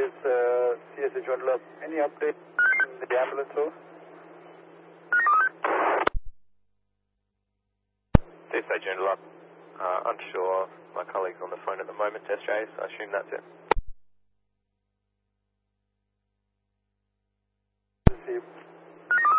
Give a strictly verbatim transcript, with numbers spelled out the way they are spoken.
is uh, C S A Joindler. Any update on the ambulance, over? C S A Joindler. Uh, unsure. My colleague's on the phone at the moment. S Js, I assume that's it.